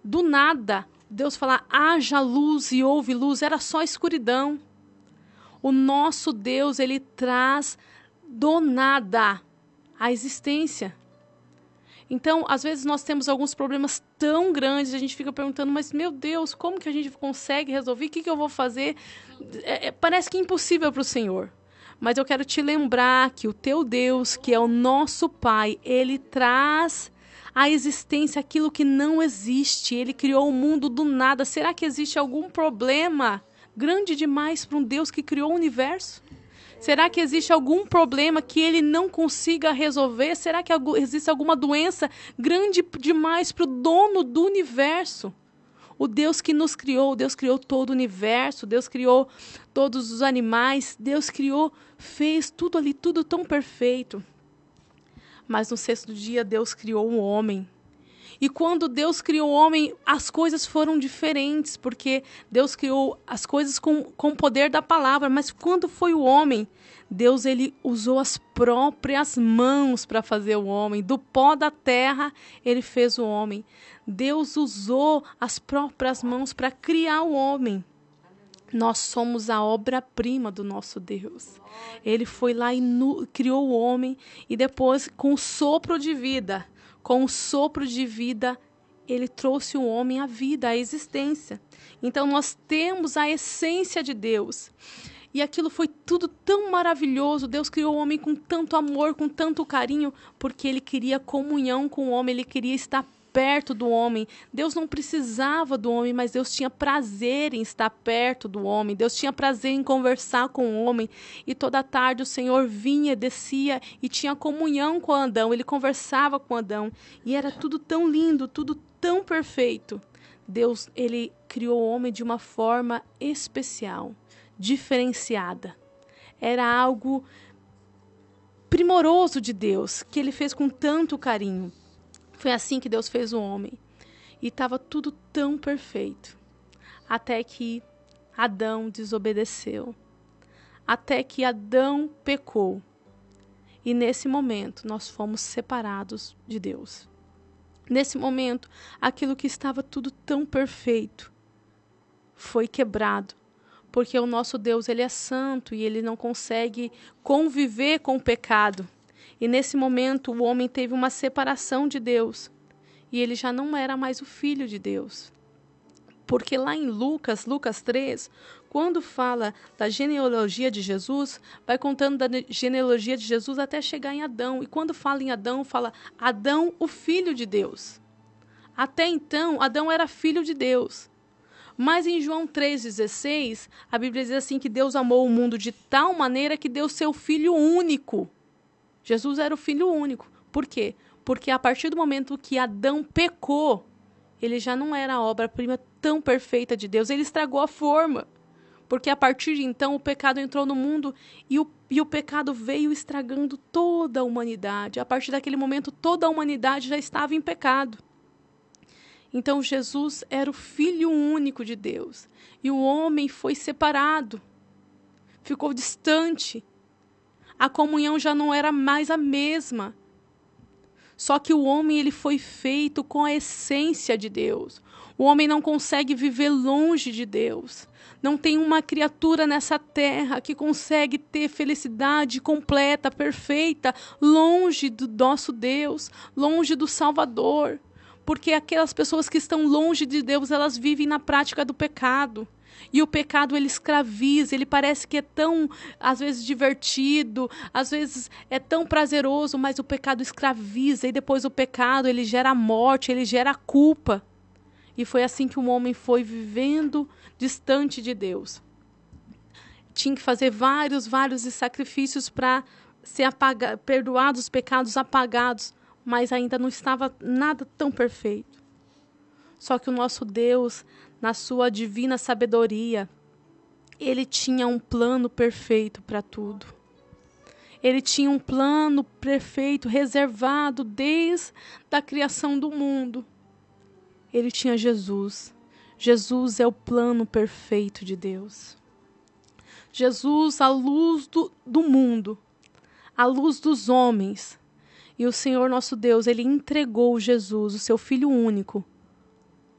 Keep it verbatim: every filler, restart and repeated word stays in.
Do nada, Deus falar, haja luz e houve luz, era só escuridão. O nosso Deus, ele traz do nada a existência. Então, às vezes nós temos alguns problemas tão grandes, a gente fica perguntando, mas meu Deus, como que a gente consegue resolver? O que, que eu vou fazer? É, é, parece que é impossível para o Senhor. Mas eu quero te lembrar que o teu Deus, que é o nosso Pai, ele traz à existência aquilo que não existe. Ele criou o mundo do nada. Será que existe algum problema grande demais para um Deus que criou o universo? Será que existe algum problema que ele não consiga resolver? Será que existe alguma doença grande demais para o dono do universo? O Deus que nos criou, Deus criou todo o universo, Deus criou todos os animais, Deus criou, fez tudo ali, tudo tão perfeito. Mas no sexto dia Deus criou o homem. E quando Deus criou o homem, as coisas foram diferentes, porque Deus criou as coisas com, com o poder da palavra. Mas quando foi o homem, Deus ele usou as próprias mãos para fazer o homem. Do pó da terra, ele fez o homem. Deus usou as próprias mãos para criar o homem. Nós somos a obra-prima do nosso Deus. Ele foi lá e nu- criou o homem e depois, com o sopro de vida, com o sopro de vida, ele trouxe o homem à vida, à existência. Então, nós temos a essência de Deus. E aquilo foi tudo tão maravilhoso. Deus criou o homem com tanto amor, com tanto carinho, porque ele queria comunhão com o homem, ele queria estar perto do homem. Deus não precisava do homem, mas Deus tinha prazer em estar perto do homem. Deus tinha prazer em conversar com o homem. E toda tarde o Senhor vinha, descia e tinha comunhão com Adão. Ele conversava com Adão. E era tudo tão lindo, tudo tão perfeito. Deus, ele criou o homem de uma forma especial, diferenciada. Era algo primoroso de Deus, que ele fez com tanto carinho. Foi assim que Deus fez o homem. E estava tudo tão perfeito. Até que Adão desobedeceu. Até que Adão pecou. E nesse momento nós fomos separados de Deus. Nesse momento, aquilo que estava tudo tão perfeito foi quebrado. Porque o nosso Deus, ele é santo e ele não consegue conviver com o pecado. E nesse momento o homem teve uma separação de Deus. E ele já não era mais o filho de Deus. Porque lá em Lucas, Lucas três, quando fala da genealogia de Jesus, vai contando da genealogia de Jesus até chegar em Adão. E quando fala em Adão, fala Adão, o filho de Deus. Até então, Adão era filho de Deus. Mas em João três dezesseis, a Bíblia diz assim que Deus amou o mundo de tal maneira que deu seu filho único. Jesus era o filho único. Por quê? Porque a partir do momento que Adão pecou, ele já não era a obra-prima tão perfeita de Deus. Ele estragou a forma. Porque a partir de então o pecado entrou no mundo e o, e o pecado veio estragando toda a humanidade. A partir daquele momento toda a humanidade já estava em pecado. Então Jesus era o filho único de Deus. E o homem foi separado. Ficou distante. A comunhão já não era mais a mesma. Só que o homem ele foi feito com a essência de Deus. O homem não consegue viver longe de Deus. Não tem uma criatura nessa terra que consegue ter felicidade completa, perfeita, longe do nosso Deus, longe do Salvador. Porque aquelas pessoas que estão longe de Deus, elas vivem na prática do pecado. E o pecado, ele escraviza, ele parece que é tão, às vezes, divertido, às vezes é tão prazeroso, mas o pecado escraviza, e depois o pecado, ele gera morte, ele gera culpa. E foi assim que o homem foi vivendo distante de Deus. Tinha que fazer vários, vários sacrifícios para ser apaga, perdoados os pecados, apagados, mas ainda não estava nada tão perfeito. Só que o nosso Deus, na sua divina sabedoria, ele tinha um plano perfeito para tudo. Ele tinha um plano perfeito, reservado desde a criação do mundo. Ele tinha Jesus. Jesus é o plano perfeito de Deus. Jesus, a luz do, do mundo, a luz dos homens. E o Senhor nosso Deus, ele entregou Jesus, o seu Filho único,